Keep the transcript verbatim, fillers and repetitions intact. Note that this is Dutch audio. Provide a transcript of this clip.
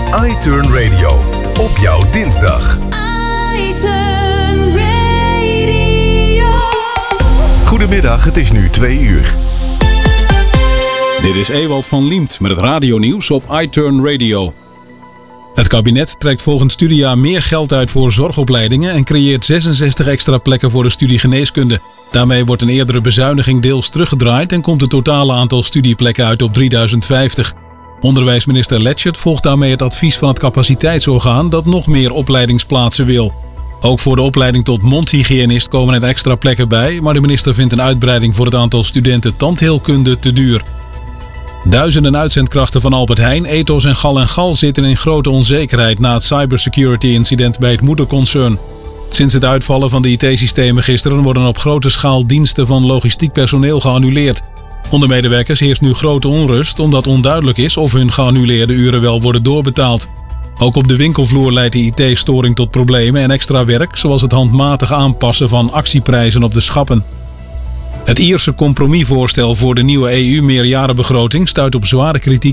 iTurn Radio. Op jouw dinsdag. iTurn Radio. Goedemiddag, het is nu twee uur. Dit is Ewald van Liemt met het radionieuws op iTurn Radio. Het kabinet trekt volgend studiejaar meer geld uit voor zorgopleidingen en creëert zesenzestig extra plekken voor de studie geneeskunde. Daarmee wordt een eerdere bezuiniging deels teruggedraaid en komt het totale aantal studieplekken uit op drieduizend vijftig. Onderwijsminister Letchert volgt daarmee het advies van het capaciteitsorgaan dat nog meer opleidingsplaatsen wil. Ook voor de opleiding tot mondhygiënist komen er extra plekken bij, maar de minister vindt een uitbreiding voor het aantal studenten tandheelkunde te duur. Duizenden uitzendkrachten van Albert Heijn, Ethos en Gal en Gal zitten in grote onzekerheid na het cybersecurity-incident bij het moederconcern. Sinds het uitvallen van de I T-systemen gisteren worden op grote schaal diensten van logistiek personeel geannuleerd. Onder medewerkers heerst nu grote onrust omdat onduidelijk is of hun geannuleerde uren wel worden doorbetaald. Ook op de winkelvloer leidt de I T-storing tot problemen en extra werk, zoals het handmatig aanpassen van actieprijzen op de schappen. Het Ierse compromisvoorstel voor de nieuwe E U-meerjarenbegroting stuit op zware kritiek